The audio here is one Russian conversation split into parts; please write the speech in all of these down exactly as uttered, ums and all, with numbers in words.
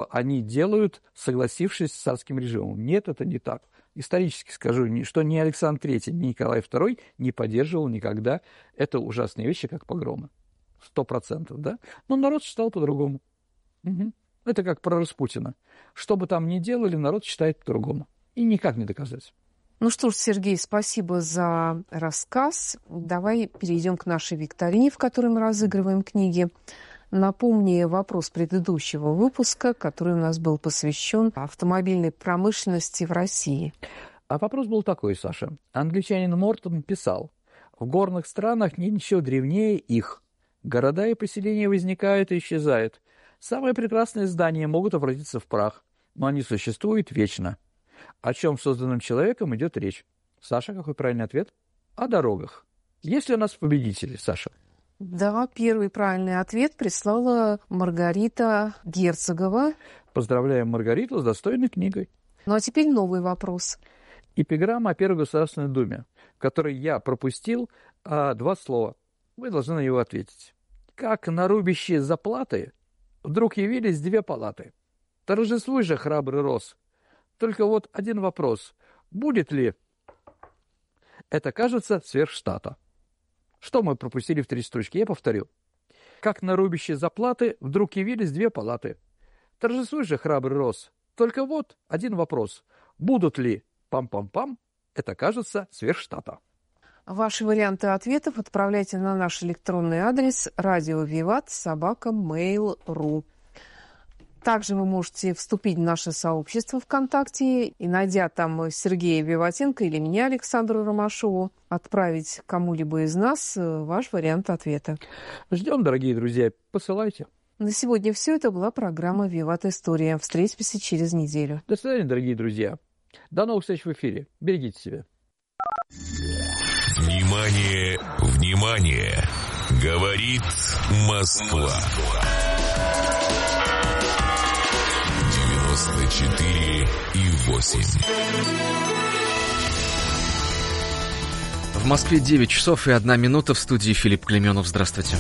они делают, согласившись с царским режимом. Нет, это не так. Исторически скажу, что ни Александр Третий, ни Николай Второй не поддерживал никогда это ужасные вещи, как погромы. Сто процентов, да? Но народ считал по-другому. Угу. Это как про Распутина. Что бы там ни делали, народ считает по-другому. И никак не доказать. Ну что ж, Сергей, спасибо за рассказ. Давай перейдем к нашей викторине, в которой мы разыгрываем книги. Напомни вопрос предыдущего выпуска, который у нас был посвящен автомобильной промышленности в России. А вопрос был такой, Саша. Англичанин Мортон писал: в горных странах нет ничего древнее их. Города и поселения возникают и исчезают. Самые прекрасные здания могут обратиться в прах, но они существуют вечно. О чем созданным человеком идет речь? Саша, какой правильный ответ? О дорогах. Есть ли у нас победители, Саша? Да, первый правильный ответ прислала Маргарита Герцогова. Поздравляем Маргариту с достойной книгой. Ну а теперь новый вопрос. Эпиграмма о Первой Государственной Думе, в которой я пропустил а, два слова. Вы должны на него ответить. Как на рубище заплаты вдруг явились две палаты. Торжествуй же, храбрый рос. Только вот один вопрос. Будет ли это, кажется, сверх штата? Что мы пропустили в три строчки? Я повторю. Как на рубище заплаты вдруг явились две палаты. Торжествуй же, храбрый рос. Только вот один вопрос. Будут ли пам-пам-пам? Это, кажется, сверх штата. Ваши варианты ответов отправляйте на наш электронный адрес радио виват собака мейл точка ру. Также вы можете вступить в наше сообщество ВКонтакте и, найдя там Сергея Виватенко или меня, Александру Ромашову, отправить кому-либо из нас ваш вариант ответа. Ждем, дорогие друзья, посылайте. На сегодня все. Это была программа «Виват История». Встретимся через неделю. До свидания, дорогие друзья. До новых встреч в эфире. Берегите себя. Внимание, внимание! Говорит Москва. девяносто четыре и восемь. В Москве девять часов и одна минута. В студии Филипп Клеменов. Здравствуйте.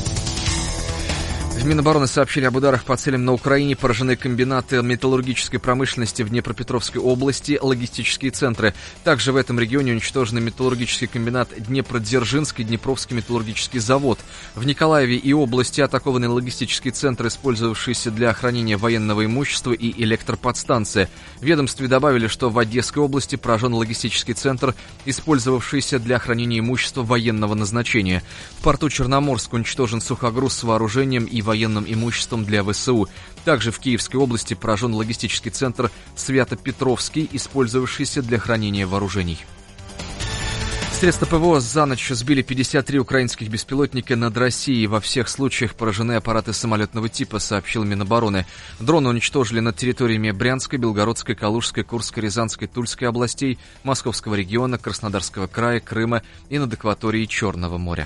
В Минобороны сообщили об ударах по целям на Украине, поражены комбинаты металлургической промышленности в Днепропетровской области, логистические центры. Также в этом регионе уничтожены металлургический комбинат Днепродзержинск и Днепровский металлургический завод. В Николаеве и области атакованы логистические центры, использовавшиеся для хранения военного имущества, и электроподстанция. В ведомстве добавили, что в Одесской области поражен логистический центр, использовавшийся для хранения имущества военного назначения. В порту Черноморск уничтожен сухогруз с вооружением и военным имуществом для ВСУ. Также в Киевской области поражен логистический центр Свято-Петровский, использовавшийся для хранения вооружений. Средства ПВО за ночь сбили пятьдесят три украинских беспилотника над Россией. Во всех случаях поражены аппараты самолетного типа, сообщил Минобороны. Дроны уничтожили над территориями Брянской, Белгородской, Калужской, Курской, Рязанской, Тульской областей, Московского региона, Краснодарского края, Крыма и над акваторией Черного моря.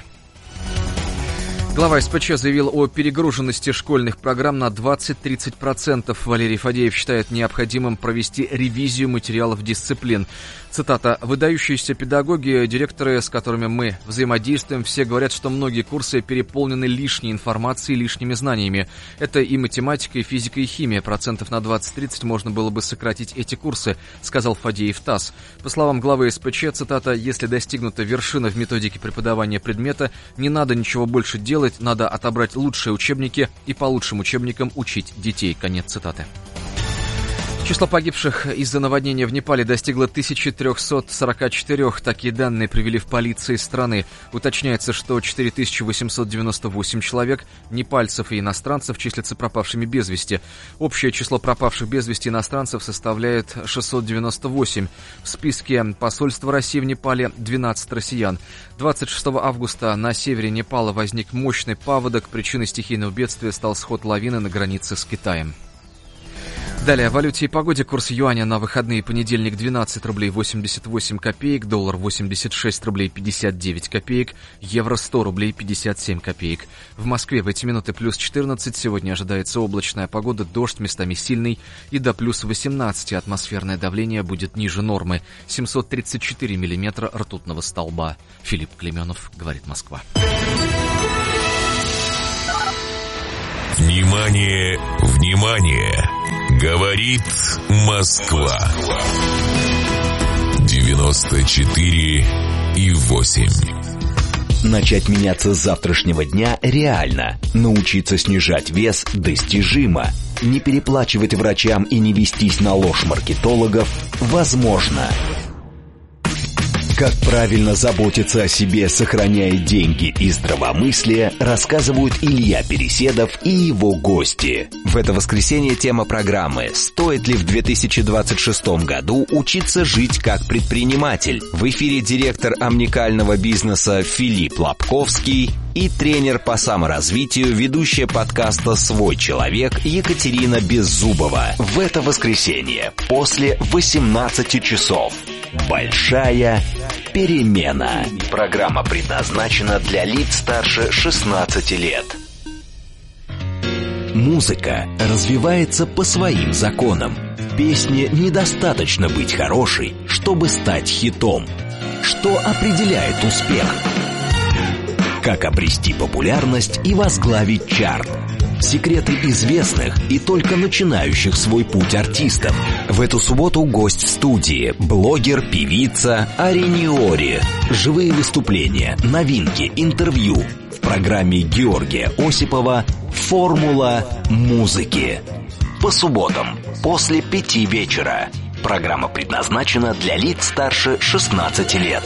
Глава СПЧ заявил о перегруженности школьных программ на двадцать-тридцать процентов. Валерий Фадеев считает необходимым провести ревизию материалов дисциплин. Цитата. «Выдающиеся педагоги, директоры, с которыми мы взаимодействуем, все говорят, что многие курсы переполнены лишней информацией, лишними знаниями. Это и математика, и физика, и химия. Процентов на двадцать-тридцать можно было бы сократить эти курсы», сказал Фадеев ТАСС. По словам главы СПЧ, цитата, «если достигнута вершина в методике преподавания предмета, не надо ничего больше делать, надо отобрать лучшие учебники и по лучшим учебникам учить детей». Конец цитаты. Число погибших из-за наводнения в Непале достигло тысяча триста сорок четыре. Такие данные привели в полиции страны. Уточняется, что четыре тысячи восемьсот девяносто восемь человек, непальцев и иностранцев, числятся пропавшими без вести. Общее число пропавших без вести иностранцев составляет шестьсот девяносто восемь. В списке посольства России в Непале двенадцать россиян. двадцать шестого августа на севере Непала возник мощный паводок. Причиной стихийного бедствия стал сход лавины на границе с Китаем. Далее о валюте и погоде. Курс юаня на выходные: понедельник двенадцать рублей восемьдесят восемь копеек, доллар восемьдесят шесть рублей пятьдесят девять копеек, евро сто рублей пятьдесят семь копеек. В Москве в эти минуты плюс четырнадцать, сегодня ожидается облачная погода, дождь местами сильный, и до плюс восемнадцать атмосферное давление будет ниже нормы, семьсот тридцать четыре миллиметра ртутного столба. Филипп Клеменов, говорит Москва. Внимание, внимание! Говорит Москва. девяносто четыре и восемь. Начать меняться с завтрашнего дня реально. Научиться снижать вес достижимо. Не переплачивать врачам и не вестись на ложь маркетологов возможно. Как правильно заботиться о себе, сохраняя деньги и здравомыслие, рассказывают Илья Переседов и его гости. В это воскресенье тема программы «Стоит ли в две тысячи двадцать шестом году учиться жить как предприниматель?» В эфире директор омникального бизнеса Филипп Лобковский и тренер по саморазвитию, ведущая подкаста «Свой человек» Екатерина Беззубова. В это воскресенье после восемнадцати часов. Большая перемена. Программа предназначена для лиц старше шестнадцати лет. Музыка развивается по своим законам. В песне недостаточно быть хорошей, чтобы стать хитом. Что определяет успех? Как обрести популярность и возглавить чарт? Секреты известных и только начинающих свой путь артистов. В эту субботу гость в студии, блогер, певица Ариниори. Живые выступления, новинки, интервью. В программе Георгия Осипова «Формула музыки». По субботам после пяти вечера. Программа предназначена для лиц старше шестнадцати лет.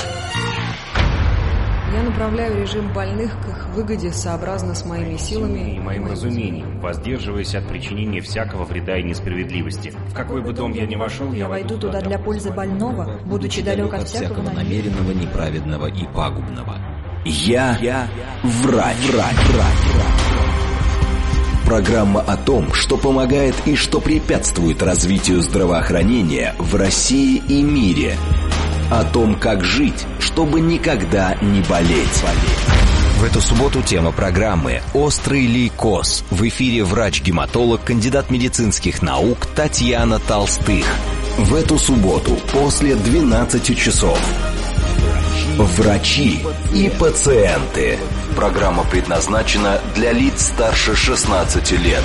Я направляю режим больных к их выгоде сообразно с моими силами и моим разумением, воздерживаясь от причинения всякого вреда и несправедливости. В какой бы дом я ни вошел, я войду туда для пользы больного, будучи далек от всякого намеренного, неправедного и пагубного. Я, я врач, врач, врач. Программа о том, что помогает и что препятствует развитию здравоохранения в России и мире. О том, как жить, чтобы никогда не болеть. В эту субботу тема программы «Острый лейкоз». В эфире врач-гематолог, кандидат медицинских наук Татьяна Толстых. В эту субботу после двенадцати часов. Врачи и пациенты. Программа предназначена для лиц старше шестнадцати лет.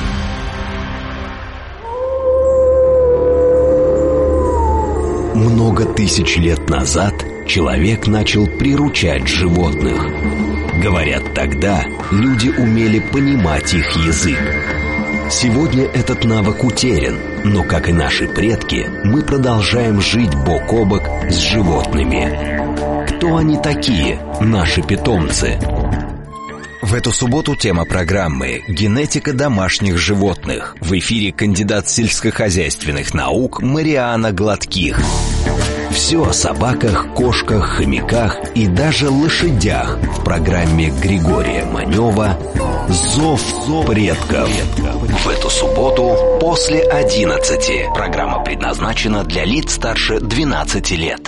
Много тысяч лет назад человек начал приручать животных. Говорят, тогда люди умели понимать их язык. Сегодня этот навык утерян, но, как и наши предки, мы продолжаем жить бок о бок с животными. Кто они такие, наши питомцы? В эту субботу тема программы «Генетика домашних животных». В эфире кандидат сельскохозяйственных наук Мариана Гладких. Все о собаках, кошках, хомяках и даже лошадях в программе Григория Манева «Зов предков». В эту субботу после одиннадцати. Программа предназначена для лиц старше двенадцати лет.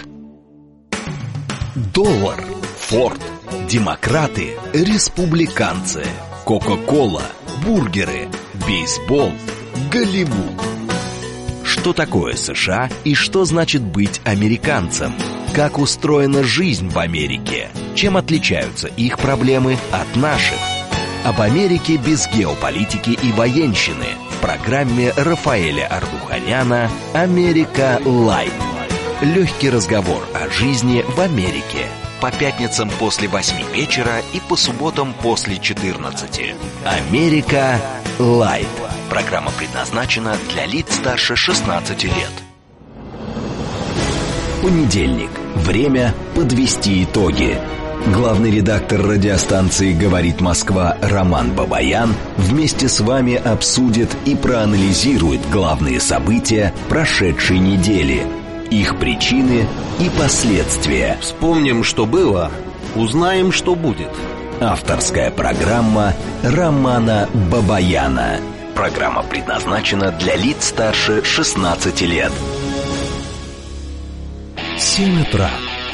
Доллар, Форд, демократы, республиканцы, Кока-кола, бургеры, бейсбол, Голливуд. Что такое США и что значит быть американцем? Как устроена жизнь в Америке? Чем отличаются их проблемы от наших? Об Америке без геополитики и военщины в программе Рафаэля Ардуханяна «Америка Лайт». Легкий разговор о жизни в Америке. По пятницам после восьми вечера и по субботам после четырнадцати. «Америка Лайт». Программа предназначена для лиц старше шестнадцати лет. Понедельник. Время подвести итоги. Главный редактор радиостанции «Говорит Москва» Роман Бабаян вместе с вами обсудит и проанализирует главные события прошедшей недели, их причины и последствия. Вспомним, что было, узнаем, что будет. Авторская программа Романа Бабаяна. Программа предназначена для лиц старше шестнадцати лет. Семь утра.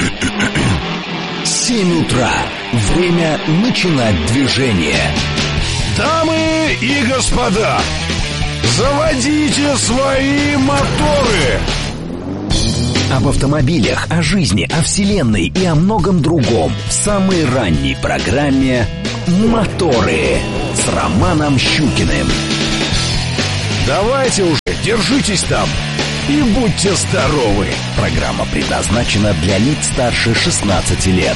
Семь утра. Время начинать движение. Дамы и господа, заводите свои моторы. Об автомобилях, о жизни, о вселенной и о многом другом в самой ранней программе «Моторы» с Романом Щукиным. Давайте уже Держитесь там и будьте здоровы. Программа предназначена для лиц старше шестнадцати лет.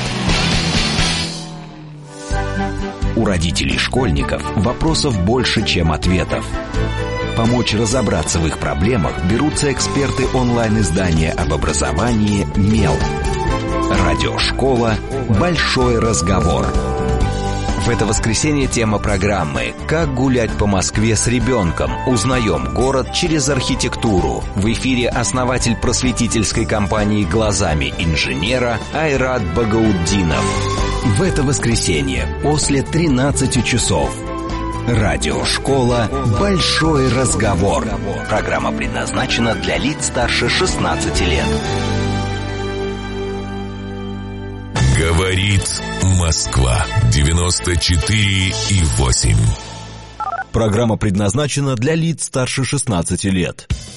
У родителей школьников вопросов больше, чем ответов. Помочь разобраться в их проблемах берутся эксперты онлайн-издания об образовании «Мел». Радиошкола «Большой разговор». В это воскресенье тема программы «Как гулять по Москве с ребенком? Узнаем город через архитектуру». В эфире основатель просветительской компании «Глазами инженера» Айрат Багаутдинов. В это воскресенье после тринадцати часов. Радиошкола «Большой разговор». Программа предназначена для лиц старше шестнадцати лет. Говорит Москва. девяносто четыре и восемь. Программа предназначена для лиц старше шестнадцати лет.